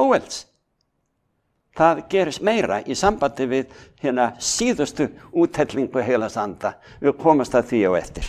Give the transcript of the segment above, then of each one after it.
Jóels. Það gerist meira í sambandi við hérna síðustu úthellingu heilags anda. Við komast að því á eftir.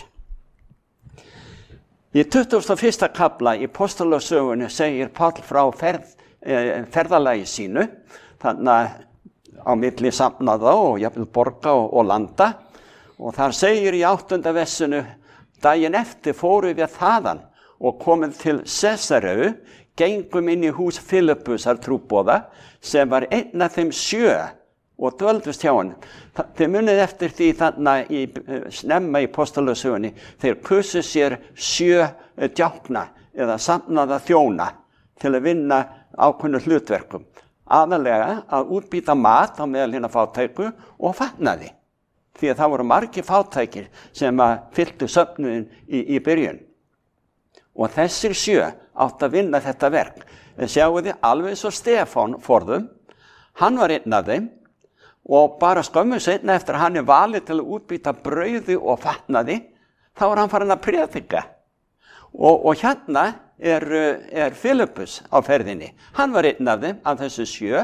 Í 21. kafla í Póstulssögunni segir Páll frá ferðalagi sínu, þannig á milli safnaða og jafnvel borga og landa, og þar segir í 8. versinu: daginn eftir fóru við þaðan og komum til Sesareu, gengum inn í hús Filippusar trúboða, sem var einn af þeim 7 og dvöldust hjá hann. Þið munið eftir því þannig snemma í Póstulssögunni, þeir kusu sér 7 djákna eða safnaða þjóna til að vinna ákveðnu hlutverkum. Aðalega að útbýta mat á meðal hinna fátæku og fatnaði. Því að það voru margir fátækir sem fylltu söfnuðin í byrjun. Og þessir 7 átt að vinna þetta verk. Sjáu þið alveg svo Stefán forðum, hann var einn af þeim, og bara skömmu seinna eftir að hann valið til að útbýta brauði og fatnaði, þá var hann farin að prédika. Og hérna er Filippus á ferðinni. Hann var einn af þeim, af þessu 7,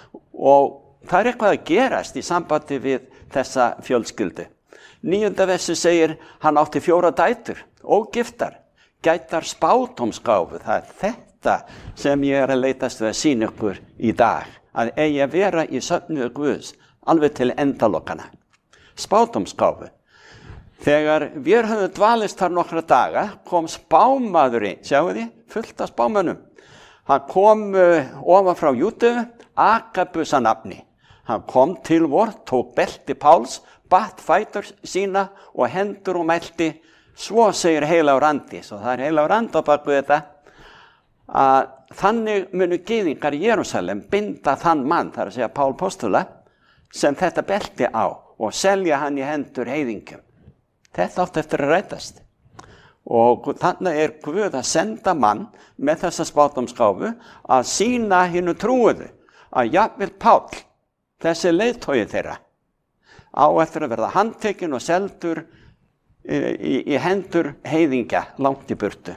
og það er eitthvað að gerast í sambandi við þessa fjölskyldu. 9. versi segir, hann átti 4 dætur, ógiftar, gætar spádómsgáfu. Það er þetta sem ég er að leitast við að sýna ykkur í dag, að eigi að vera í söfnuði Guðs, alveg til endalokana. Spádómsgáfu. Þegar við höfum dvalist þar nokkra daga, kom spámaðurinn, sjáu þið, fullt af spámönnum. Hann kom ofan frá Júdeu, Agabus að nafni. Hann kom til vor, tók belti Páls, batt fætur sína og hendur og mælti. Svo segir heilagur andi, svo það er heilagur andi á baku þetta, að þannig munu gyðingar í Jerúsalem binda þann mann, þar að segja Pál postula, sem þetta belti á og selja hann í hendur heiðingjum. Þetta átti eftir að rætast. Og þannig er Guð að senda mann með þessa spádómsgáfu að sýna hinu trúuðu að jafnvel Páll, þessi leiðtogi þeirra, á eftir að verða handtekinn og seldur í hendur heiðingja langt í burtu.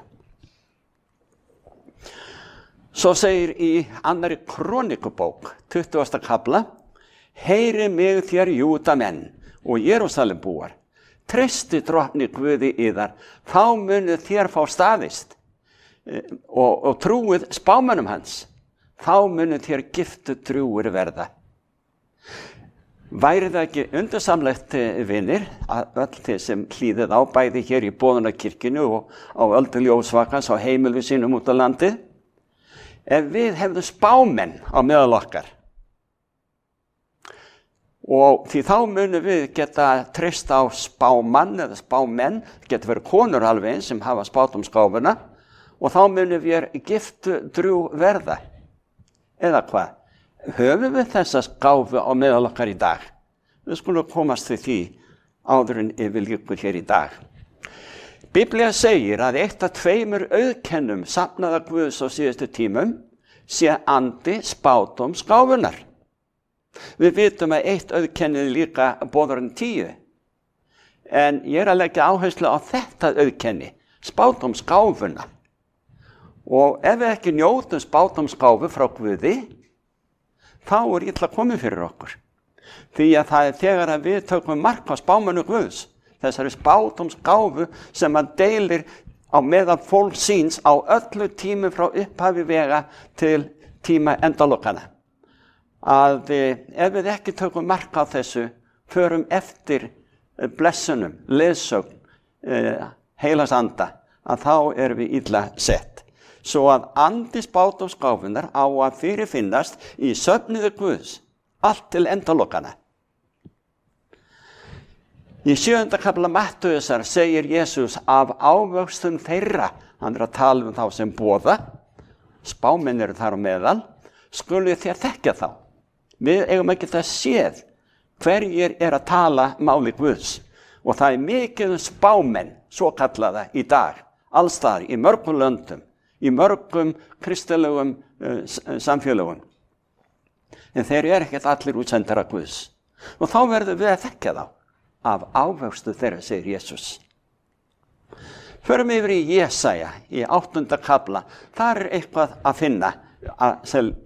Svo segir í 2. Krónikubók, 20. kafla: heyri mig þér Júdamenn og Jerúsalembúar, treysti drottni Guði yðar, þá munu þér fá staðist, og trúið spámönnum hans, þá munu þér giftu drjúgir verða. Væri það ekki undursamlegt, vinir, að öll þeir sem hlýðið á bæði hér í Boðunarkirkjunni og á Öldu ljósvakans á heimilum sínum út á landið, ef við hefðum spámenn á meðal okkar? Og því þá munum við geta treyst á spámann eða spámenn, geta verið konur alveg eins sem hafa spádómsgáfuna, og þá munum við giftu drjúg verða. Eða hvað? Höfum við þessa gáfu á meðal okkar í dag? Við skulum komast við því áður en yfir lýkur hér í dag. Biblía segir að 1 af 2 auðkennum safnaða Guðs á síðustu tímum sé andi spádómsgáfunar. Við vitum að 1 auðkennið líka boðurinn 10. En ég er að leggja áherslu á þetta auðkenni, spádómsgáfuna. Og ef við ekki njótum spádómsgáfu frá Guði, þá er illa komið fyrir okkur. Því að það er þegar að við tökum mark á spámönnum Guðs, þessari spádómsgáfu sem hann deilir á meðal fólk síns á öllu tímum frá upphafi vega til tíma endalokana. Að ef við ekki tökum mark á þessu, förum eftir blessunum, leiðsögn, heilags anda, að þá erum við illa sett. Svo að andi spádómsgáfunar á að fyrirfinnast í söfnuði Guðs, allt til endalokana. Í 7. kafla Mattheusar segir Jesús af ávöxtum þeirra, hann er að tala þá sem boða, spámenn eru þar á meðal, skuluð þér þekkja þá. Við eigum ekki það séð hverjir er að tala máli Guðs, og það er mikið spámenn, svo kallaða í dag, allstaðar í mörgum löndum, í mörgum kristilegum samfélögum. En þeir eru ekkert allir útsendara Guðs. Og þá verðum við að þekkja þá af ávöxtu þeirra, segir Jesús. Förum yfir í Jesaja, í 8. kafla. Þar er eitthvað að finna sem